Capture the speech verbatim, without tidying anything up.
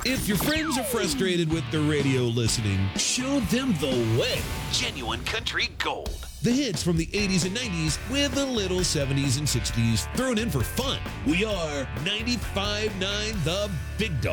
If your friends are frustrated with the radio listening, show them the way. Genuine country gold. The hits from the eighties and nineties with a little seventies and sixties thrown in for fun. We are ninety-five point nine The Big Dog.